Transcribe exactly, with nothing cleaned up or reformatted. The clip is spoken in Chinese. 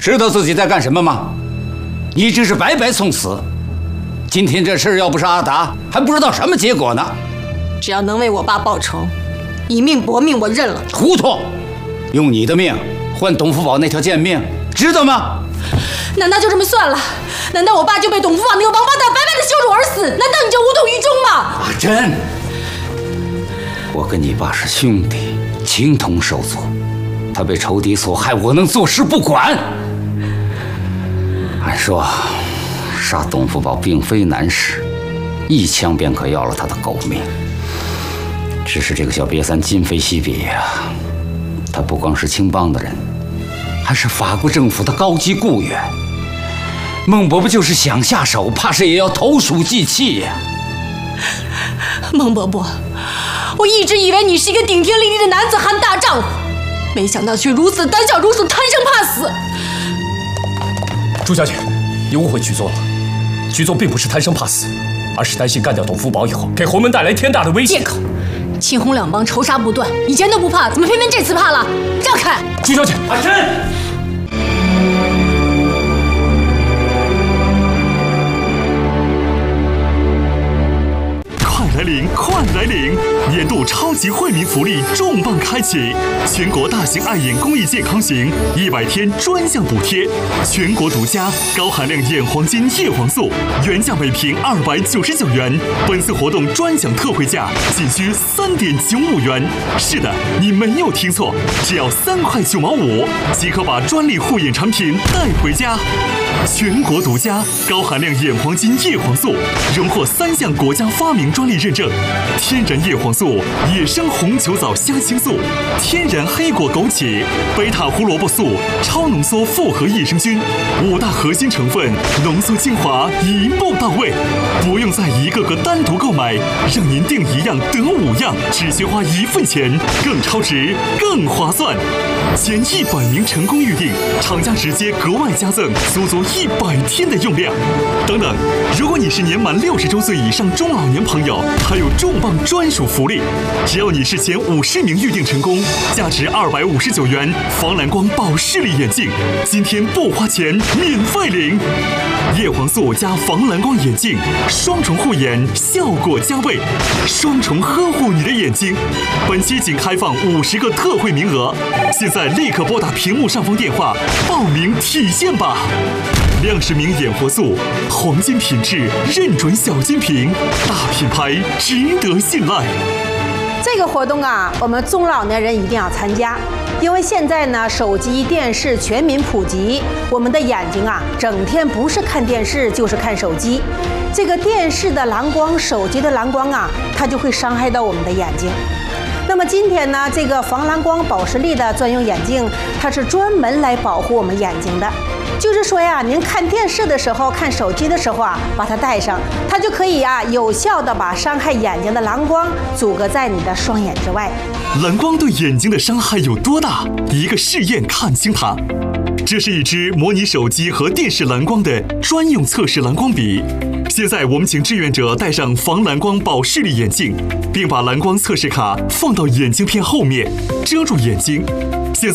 知道自己在干什么吗？你真是白白送死。今天这事要不是阿达，还不知道什么结果呢。 只要能为我爸报仇，以命搏命，我认了。 糊涂！用你的命换董福宝那条贱命，知道吗？ 难道就这么算了？难道我爸就被董福宝那个王八蛋白白的羞辱而死？难道你就无动于衷吗？ 阿珍，我跟你爸是兄弟，情同手足。他被仇敌所害，我能坐视不管？按说，杀董福宝并非难事，一枪便可要了他的狗命。只是这个小瘪三今非昔比呀、啊，他不光是青帮的人，还是法国政府的高级雇员。孟伯伯就是想下手，怕是也要投鼠忌器呀、 啊。孟伯伯，我一直以为你是一个顶天立地的男子汉大丈夫，没想到却如此胆小如鼠，贪生怕死。 朱小姐，你误会局座了，局座并不是贪生怕死，而是担心干掉董福宝以后，给洪门带来天大的危险。 借口！青红两帮仇杀不断，以前都不怕，怎么偏偏这次怕了？让开！ 朱小姐， 阿珍。 来临，快来领！年度超级惠民福利重磅开启，全国大型爱眼公益健康行一百天专项补贴，全国独家高含量眼黄金叶黄素，原价每瓶二百九十九元，本次活动专享特惠价仅需三点九五元。是的，你没有听错，只要三块九毛五即可把专利护眼产品带回家。全国独家高含量眼黄金叶黄素，荣获三项国家发明专利认证：天然叶黄素、野生红球藻虾青素、天然黑果枸杞、贝塔胡萝卜素、超浓缩复合益生菌，五大核心成分浓缩精华，一步到位，不用再一个个单独购买，让您订一样得五样，只需花一份钱，更超值，更划算。前一百名成功预订，厂家直接格外加赠足足一百天的用量。等等，如果你是年满六十周岁以上中老年朋友，还有重磅专属福利，只要你是前五十名预订成功，价值二百五十九元防蓝光保视力眼镜，今天不花钱免费领。叶黄素加防蓝光眼镜，双重护眼，效果加倍，双重呵护你的眼睛。本期仅开放五十个特惠名额，现在立刻拨打屏幕上方电话报名体验吧。亮世明眼活素，黄金品质，认准小金瓶，大品牌，值得信赖。 这个活动啊，我们中老年人一定要参加，因为现在呢，手机、电视全民普及，我们的眼睛啊，整天不是看电视就是看手机。这个电视的蓝光、手机的蓝光啊，它就会伤害到我们的眼睛。那么今天呢，这个防蓝光保视力的专用眼镜，它是专门来保护我们眼睛的。就是说呀，您看电视的时候、看手机的时候啊，把它戴上，它就可以啊，有效的把伤害眼睛的蓝光阻隔在你的双眼之外。 蓝光对眼睛的伤害有多大？一个试验看清它。这是一支模拟手机和电视蓝光的专用测试蓝光笔。现在我们请志愿者戴上防蓝光保视力眼镜，并把蓝光测试卡放到眼镜片后面，遮住眼睛。